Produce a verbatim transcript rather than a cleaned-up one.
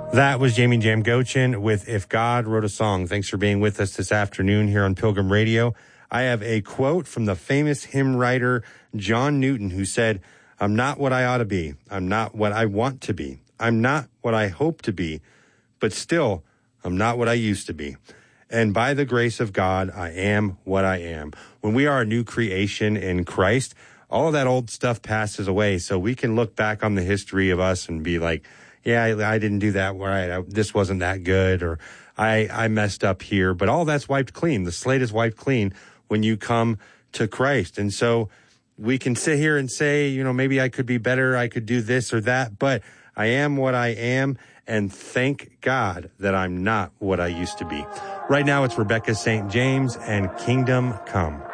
That was Jamie Jam Gochin with If God Wrote a Song. Thanks for being with us this afternoon here on Pilgrim Radio. I have a quote from the famous hymn writer John Newton, who said, "I'm not what I ought to be. I'm not what I want to be. I'm not what I hope to be, but still, I'm not what I used to be. And by the grace of God, I am what I am." When we are a new creation in Christ, all of that old stuff passes away. So we can look back on the history of us and be like, yeah, I, I didn't do that right. I, this wasn't that good, or I, I messed up here. But all that's wiped clean. The slate is wiped clean when you come to Christ. And so we can sit here and say, you know, maybe I could be better. I could do this or that, but I am what I am. And thank God that I'm not what I used to be. Right now, it's Rebecca Saint James and Kingdom Come.